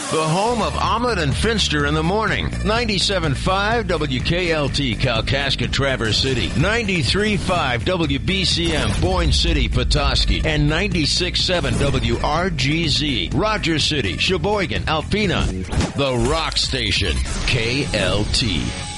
the home of Ahmed and Finster in the morning. 97.5 WKLT, Kalkaska, Traverse City. 93.5 WBCM, Boyne City, Petoskey. And 96.7 WRGZ, Rogers City, Sheboygan, Alpena. The Rock Station, KLT.